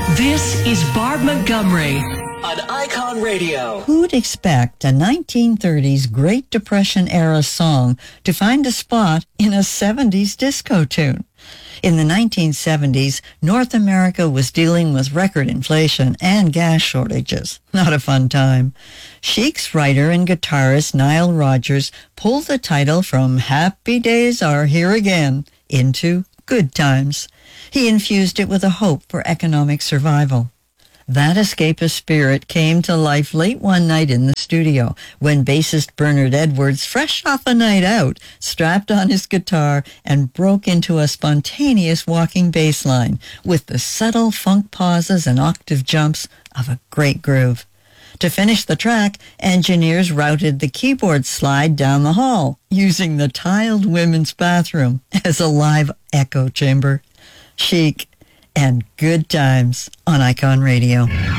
This is Barb Montgomery on Icon Radio. Who'd expect a 1930s Great Depression-era song to find a spot in a 70s disco tune? In the 1970s, North America was dealing with record inflation and gas shortages. Not a fun time. Chic's writer and guitarist Nile Rodgers pulled the title from Happy Days Are Here Again into Good Times. He infused it with a hope for economic survival. That escapist spirit came to life late one night in the studio when bassist Bernard Edwards, fresh off a night out, strapped on his guitar and broke into a spontaneous walking bass line with the subtle funk pauses and octave jumps of a great groove. To finish the track, engineers routed the keyboard slide down the hall, using the tiled women's bathroom as a live echo chamber. Chic and Good Times on Icon Radio.